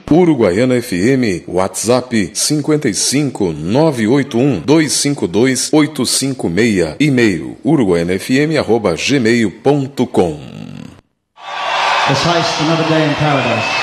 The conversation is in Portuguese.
Uruguaiana FM, WhatsApp 55 981 252 856, e-mail uruguaianafm@gmail.com. Let's heist another day in paradise.